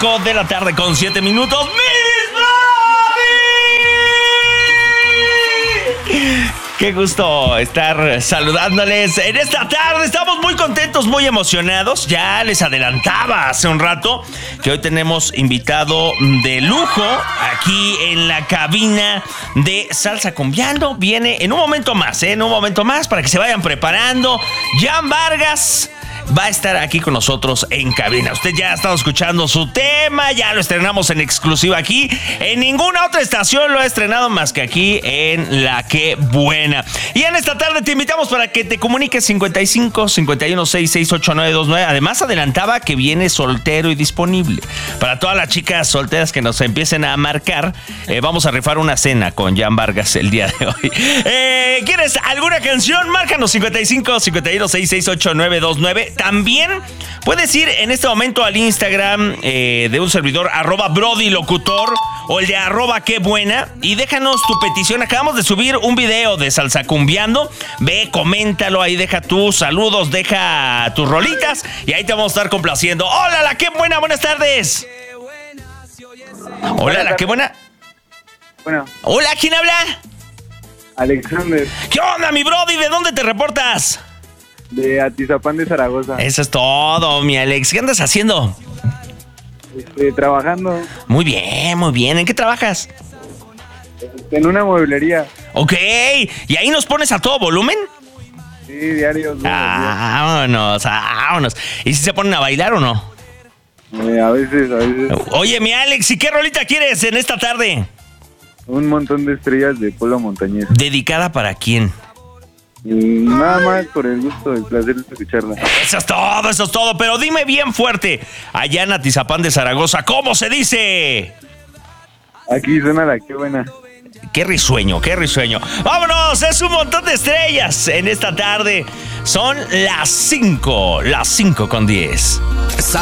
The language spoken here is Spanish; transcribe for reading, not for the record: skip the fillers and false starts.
5 de la tarde con 7 minutos. Qué gusto estar saludándoles en esta tarde. Estamos muy contentos, muy emocionados. Ya les adelantaba hace un rato que hoy tenemos invitado de lujo aquí en la cabina de Salsa Cumbiando. Viene en un momento más, para que se vayan preparando. Jan Vargas va a estar aquí con nosotros en cabina. Usted ya ha estado escuchando su tema, ya lo estrenamos en exclusiva aquí. En ninguna otra estación lo ha estrenado más que aquí en La Qué Buena. Y en esta tarde te invitamos para que te comuniques 55 51 66 8929. Además adelantaba que viene soltero y disponible. Para todas las chicas solteras que nos empiecen a marcar, vamos a rifar una cena con Jan Vargas el día de hoy. ¿Quieres alguna canción? Márcanos 55 51 66 8929. También puedes ir en este momento al Instagram de un servidor, @BrodyLocutor, o el de @quebuena, y déjanos tu petición. Acabamos de subir un video de Salsa Cumbiando. Ve, coméntalo, ahí deja tus saludos, deja tus rolitas, y ahí te vamos a estar complaciendo. Hola, La Qué Buena, buenas tardes. Hola, La Qué Buena. Bueno. Hola, ¿quién habla? Alexander. ¿Qué onda, mi Brody? ¿De dónde te reportas? De Atizapán de Zaragoza. Eso es todo, mi Alex. ¿Qué andas haciendo? Trabajando. Muy bien, muy bien. ¿En qué trabajas? En una mueblería. Ok. ¿Y ahí nos pones a todo volumen? Sí, diario. Vámonos. ¿Y si se ponen a bailar o no? A veces. Oye, mi Alex, ¿y qué rolita quieres en esta tarde? Un montón de estrellas de Polo Montañés. ¿Dedicada para quién? Nada más por el gusto, el placer de escucharla. Eso es todo. Pero dime bien fuerte, allá en Atizapán de Zaragoza, ¿cómo se dice? Aquí suena La Qué Buena. Qué risueño. ¡Vámonos! Es un montón de estrellas en esta tarde. Son las 5:10.